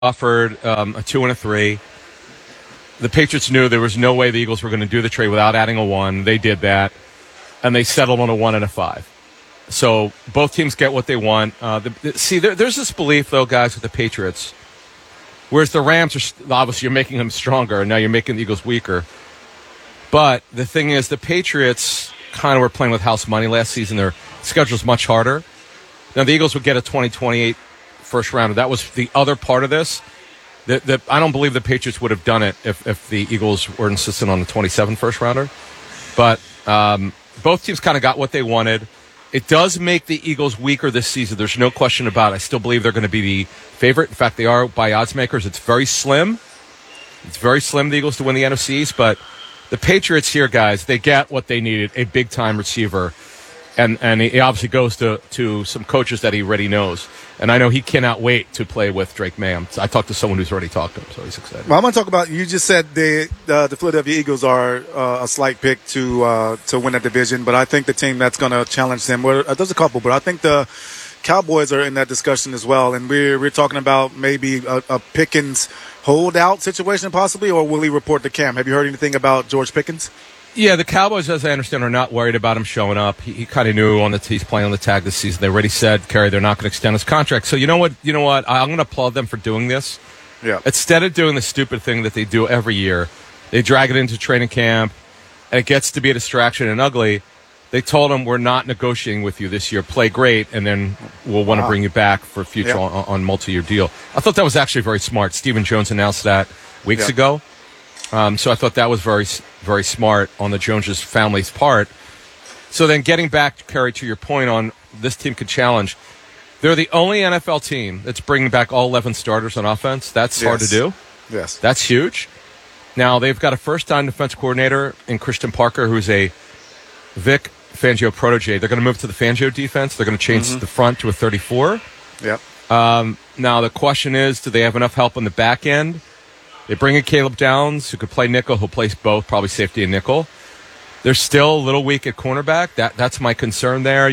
offered a 2 and a 3. The Patriots knew there was no way the Eagles were going to do the trade without adding a 1. They did that, and they settled on a 1 and a 5. So both teams get what they want. There's this belief, though, guys, with the Patriots, whereas the Rams are obviously you're making them stronger, and now you're making the Eagles weaker. But the thing is, the Patriots kind of were playing with house money last season. Their schedule's much harder. Now, the Eagles would get a 2028 first rounder. That was the other part of this. I don't believe the Patriots would have done it if the Eagles were insistent on the 27 first rounder. But both teams kind of got what they wanted. It does make the Eagles weaker this season. There's no question about it. I still believe they're going to be the favorite. In fact, they are by odds makers. It's very slim. It's very slim, the Eagles, to win the NFC East. But the Patriots here, guys, they get what they needed, a big-time receiver. And he obviously goes to some coaches that he already knows. And I know he cannot wait to play with Drake May. I talked to someone who's already talked to him, so he's excited. Well, I'm going to talk about, you just said the Philadelphia Eagles are a slight pick to win that division, but I think the team that's going to challenge them, well, there's a couple, but I think the Cowboys are in that discussion as well. And we're talking about maybe a Pickens holdout situation possibly, or will he report to camp? Have you heard anything about George Pickens? Yeah, the Cowboys, as I understand, are not worried about him showing up. He kind of knew he's playing on the tag this season. They already said, Kerry, they're not going to extend his contract. So you know what? I'm going to applaud them for doing this. Yeah. Instead of doing the stupid thing that they do every year, they drag it into training camp, and it gets to be a distraction and ugly. They told him, we're not negotiating with you this year. Play great, and then we'll want to bring you back for future on multi-year deal. I thought that was actually very smart. Stephen Jones announced that weeks ago. So I thought that was very, very smart on the Jones family's part. So then getting back, Kerry, to your point on this team could challenge, they're the only NFL team that's bringing back all 11 starters on offense. That's hard to do. Yes. That's huge. Now, they've got a first-time defense coordinator in Christian Parker, who's a Vic Fangio protege. They're going to move to the Fangio defense. They're going to change the front to a 34. Yep. Now, the question is, do they have enough help on the back end? They bring in Caleb Downs, who could play nickel. He'll play both, probably safety and nickel. They're still a little weak at cornerback. That's my concern there.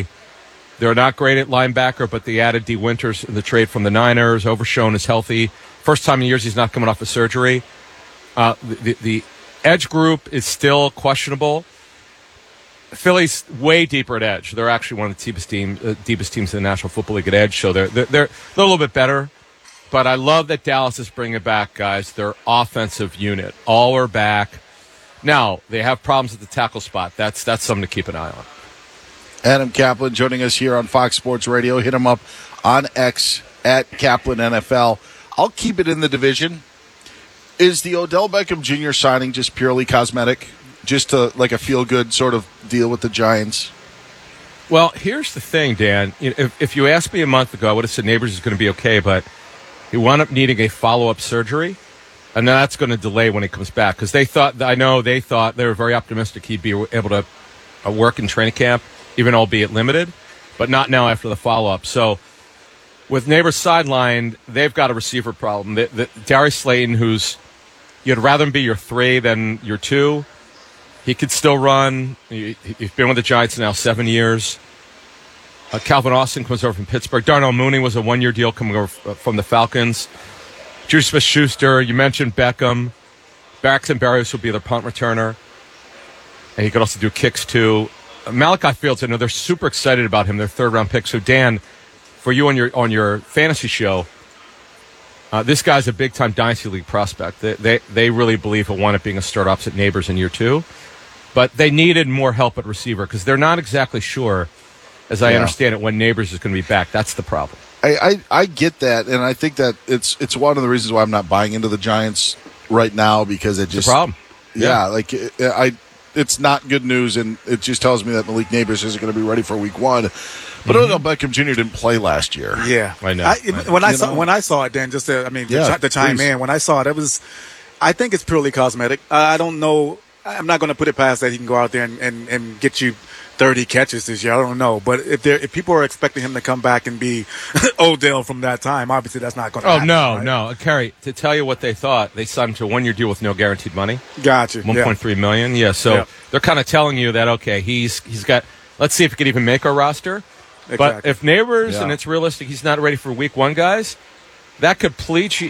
They're not great at linebacker, but they added D. Winters in the trade from the Niners. Overshown is healthy. First time in years he's not coming off of surgery. The edge group is still questionable. Philly's way deeper at edge. They're actually one of the deepest teams in the National Football League at edge, so they're a little bit better. But I love that Dallas is bringing back, guys, their offensive unit. All are back. Now, they have problems at the tackle spot. That's something to keep an eye on. Adam Kaplan joining us here on Fox Sports Radio. Hit him up on X at Kaplan NFL. I'll keep it in the division. Is the Odell Beckham Jr. signing just purely cosmetic? Just to, like, a feel-good sort of deal with the Giants? Well, here's the thing, Dan. If you asked me a month ago, I would have said Neighbors is going to be okay, but he wound up needing a follow-up surgery, and that's going to delay when he comes back. Because they were very optimistic he'd be able to work in training camp, even albeit limited, but not now after the follow-up. So with Neighbors sidelined, they've got a receiver problem. Darius Slayton, you'd rather him be your 3 than your 2. He could still run. He's been with the Giants now 7 years. Calvin Austin comes over from Pittsburgh. Darnell Mooney was a 1-year deal coming over from the Falcons. Juju Smith-Schuster, you mentioned Beckham. Braxton Berrios will be their punt returner. And he could also do kicks, too. Malachi Fields, I know they're super excited about him, their third-round pick. So, Dan, for you on your fantasy show, this guy's a big-time Dynasty League prospect. They really believe he'll wind up being a start opposite Neighbors in year 2. But they needed more help at receiver because they're not exactly sure, as I understand it, when Neighbors is going to be back. That's the problem. I get that, and I think that it's one of the reasons why I'm not buying into the Giants right now because it just it's a problem. Yeah, it's not good news, and it just tells me that Malik Neighbors isn't going to be ready for Week 1. But Odell Beckham Jr. didn't play last year. Yeah, I know. When I saw it, Dan, to chime in, when I saw it, I think it's purely cosmetic. I don't know. I'm not going to put it past that he can go out there and get you 30 catches this year. I don't know. But if people are expecting him to come back and be Odell from that time, obviously that's not going to happen. No. Kerry, to tell you what they thought, they signed him to a 1-year deal with no guaranteed money. Gotcha. $1.3 million. Yeah, so they're kind of telling you that, okay, he's got – let's see if he can even make our roster. Exactly. But if Neighbors, and it's realistic, he's not ready for Week 1, guys, that could